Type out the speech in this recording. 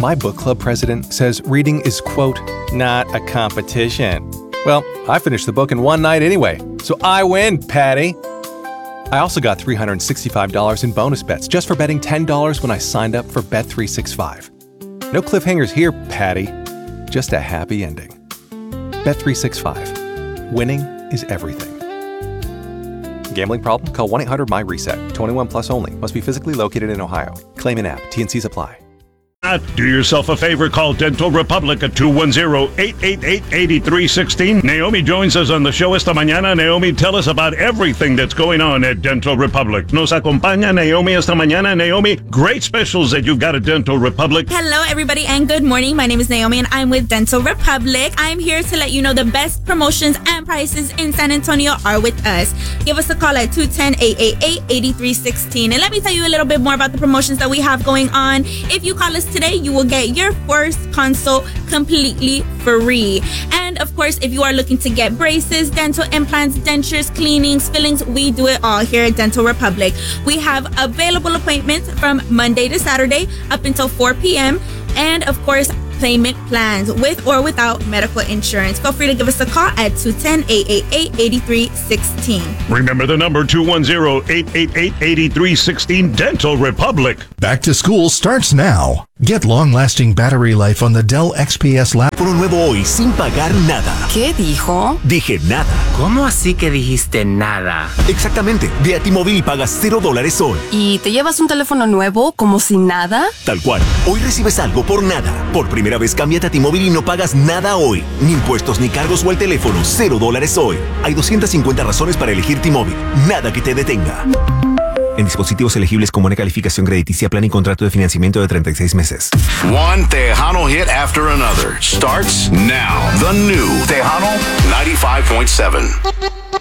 My book club president says reading is, quote, not a competition. Well, I finished the book in one night anyway, so I win, Patty. I also got $365 in bonus bets just for betting $10 when I signed up for Bet365. No cliffhangers here, Patty. Just a happy ending. Bet365. Winning is everything. Gambling problem? Call 1-800-MY-RESET. 21 plus only. Must be physically located in Ohio. Claim in app. T&Cs apply. Do yourself a favor. Call Dental Republic at 210-888-8316. Naomi joins us on the show esta mañana. Naomi, tell us about everything that's going on at Dental Republic. Nos acompaña Naomi esta mañana. Naomi, great specials that you've got at Dental Republic. Hello, everybody, and good morning. My name is Naomi, and I'm with Dental Republic. I'm here to let you know the best promotions and prices in San Antonio are with us. Give us a call at 210-888-8316. And let me tell you a little bit more about the promotions that we have going on. If you call us today, you will get your first consult completely free. And of course, if you are looking to get braces, dental implants, dentures, cleanings, fillings, we do it all here at Dental Republic. We have available appointments from Monday to Saturday up until 4 p.m. And of course, payment plans with or without medical insurance. Feel free to give us a call at 210-888-8316. Remember the number, 210-888-8316, Dental Republic. Back to school starts now. Get long-lasting battery life on the Dell XPS Lab. Por un nuevo hoy sin pagar nada. ¿Qué dijo? Dije nada. ¿Cómo así que dijiste nada? Exactamente. Ve a T-Mobile y pagas $0 hoy. ¿Y te llevas un teléfono nuevo como si nada? Tal cual. Hoy recibes algo por nada. Por primera vez cámbiate a T-Mobile y no pagas nada hoy. Ni impuestos ni cargos o el teléfono. $0 hoy. Hay 250 razones para elegir T-Mobile. Nada que te detenga. En dispositivos elegibles con buena calificación crediticia, plan y contrato de financiamiento de 36 meses. One Tejano hit after another starts now. The new Tejano 95.7.